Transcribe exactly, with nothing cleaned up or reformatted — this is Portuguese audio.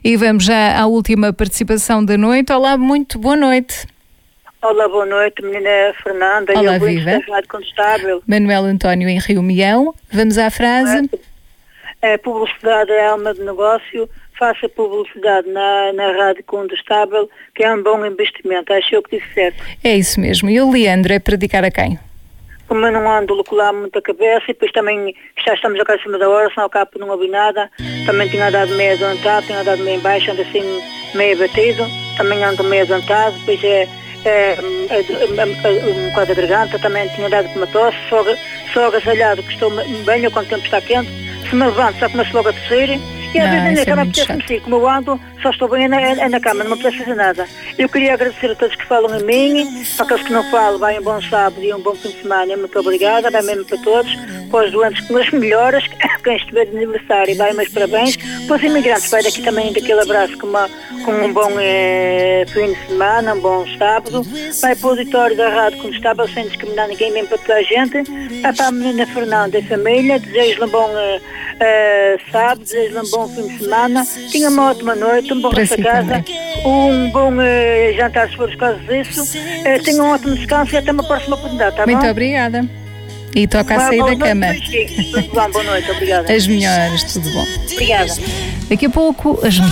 E vamos já à última participação da noite. Olá, muito boa noite. Olá, boa noite, menina Fernanda. Olá, e viva. Rádio Condestável. Manuel António em Rio Mião. Vamos à frase. É, publicidade é alma de negócio. Faça publicidade na, na Rádio Condestável, que é um bom investimento. Acho eu que disse certo. É isso mesmo. E o Leandro é para dedicar a quem? Como eu não ando lá muito a cabeça, e depois também já estamos aqui acima da hora, senão ao cabo não ouvi nada. Também tinha dado meio adiantado, tinha dado meio em baixo, ando assim meio abatido. Também ando meio adiantado, depois é, é, é, é, é um bocado de garganta, também tinha dado com uma tosse, só, só agasalhado, que estou bem, quando o tempo está quente. Se me levanto, só começo logo a tossir. E às vezes na cama apetece-me sair, como eu ando, só estou bem na, é na cama, não me apetece fazer nada. Eu queria agradecer a todos que falam em mim, para aqueles que não falam, vai um bom sábado e um bom fim de semana, muito obrigada, vai mesmo para todos, para os doentes com as melhoras, quem estiver de aniversário, vai meus parabéns, para os imigrantes, vai daqui também daquele abraço com, uma, com um bom eh, fim de semana, um bom sábado, vai para o auditório da Rádio Condestável, sem discriminar ninguém, mesmo para toda a gente, vai para a menina Fernanda e a família, desejo-lhe um bom eh, eh, sábado, desejo-lhe um bom fim de semana, tenha uma ótima noite, um bom resto da casa, um bom uh, jantar se for os casos disso, uh, tenha um ótimo descanso e até uma próxima oportunidade, tá bom? Muito obrigada. E toca a sair boa da cama. Noite, tudo bom, boa noite, obrigada. As melhores, tudo bom. Obrigada. Daqui a pouco, as